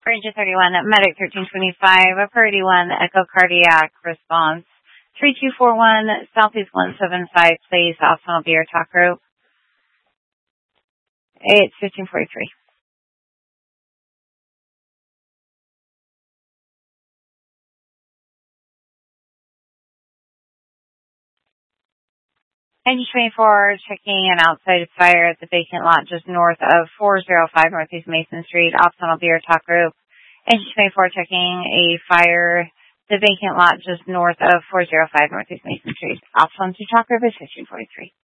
Bridge 31, Medic 1325, Priority 1, Echo Cardiac Response. 3241, Southeast 175, please. Also will be your talk group. It's 1543. Engine 24, checking an outside fire at the vacant lot just north of 405 Northeast Mason Street. Option will be your talk group. Engine 24, checking a fire the vacant lot just north of 405 Northeast Mason Street. Option to talk group is 1543.